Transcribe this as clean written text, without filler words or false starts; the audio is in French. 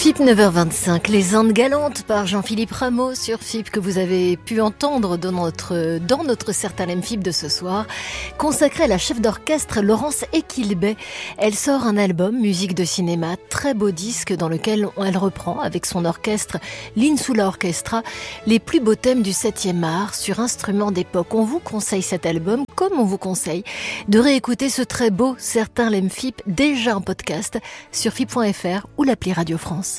FIP 9h25, les Indes galantes par Jean-Philippe Rameau sur FIP que vous avez pu entendre dans notre Certains FIP de ce soir, consacré à la chef d'orchestre Laurence Equilbet. Elle sort un album, musique de cinéma, très beau disque dans lequel elle reprend avec son orchestre l'Insula Orchestra les plus beaux thèmes du 7e art sur instruments d'époque. On vous conseille cet album comme on vous conseille de réécouter ce très beau Certains FIP déjà en podcast sur FIP.fr ou l'appli Radio France.